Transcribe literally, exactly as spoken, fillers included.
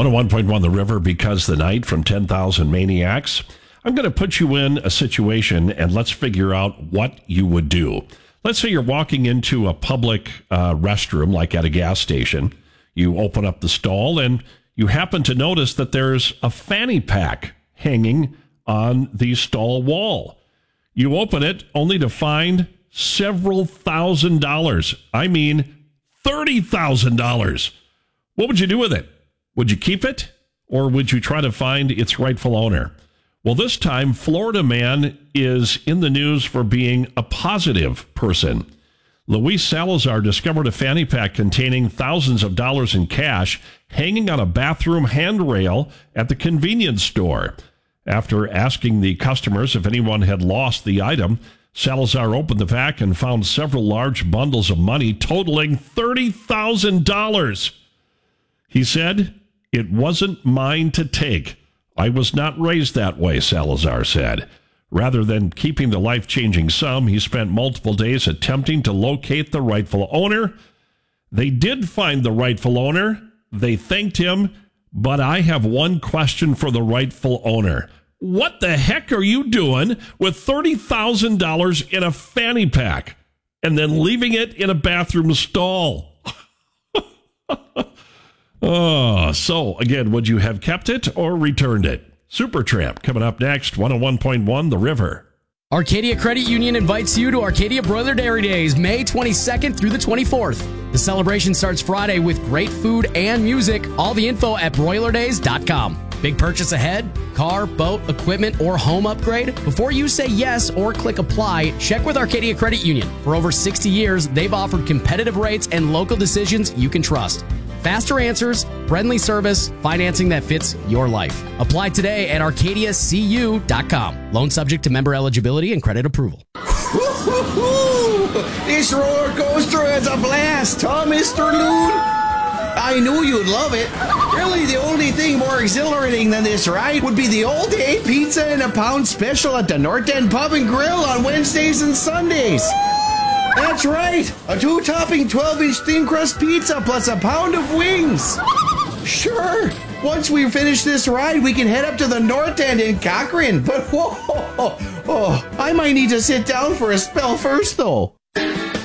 one oh one point one The River, Because the Night from ten thousand Maniacs. I'm going to put you in a situation and let's figure out what you would do. Let's say you're walking into a public uh, restroom, like at a gas station. You open up the stall and you happen to notice that there's a fanny pack hanging on the stall wall. You open it only to find several thousand dollars. I mean, thirty thousand dollars. What would you do with it? Would you keep it, or would you try to find its rightful owner? Well, this time, Florida man is in the news for being a positive person. Luis Salazar discovered a fanny pack containing thousands of dollars in cash hanging on a bathroom handrail at the convenience store. After asking the customers if anyone had lost the item, Salazar opened the pack and found several large bundles of money totaling thirty thousand dollars. He said, "It wasn't mine to take. I was not raised that way," Salazar said. Rather than keeping the life-changing sum, he spent multiple days attempting to locate the rightful owner. They did find the rightful owner. They thanked him, but I have one question for the rightful owner. What the heck are you doing with thirty thousand dollars in a fanny pack and then leaving it in a bathroom stall? Oh, so again, would you have kept it or returned it? Supertramp coming up next, one oh one point one The River. Arcadia Credit Union invites you to Arcadia Broiler Dairy Days, May twenty-second through the twenty-fourth. The celebration starts Friday with great food and music. All the info at broiler days dot com. Big purchase ahead? Car, boat, equipment, or home upgrade? Before you say yes or click apply, check with Arcadia Credit Union. For over sixty years, they've offered competitive rates and local decisions you can trust. Faster answers, friendly service, financing that fits your life. Apply today at arcadia c u dot com. Loan subject to member eligibility and credit approval. This roller coaster is a blast, huh, Mister Loon? I knew you'd love it. Really, the only thing more exhilarating than this ride would be the all-day pizza and a pound special at the North End Pub and Grill on Wednesdays and Sundays. That's right, a two-topping twelve-inch thin crust pizza plus a pound of wings. Sure, once we finish this ride, we can head up to the North End in Cochrane. But whoa, oh, I might need to sit down for a spell first, though.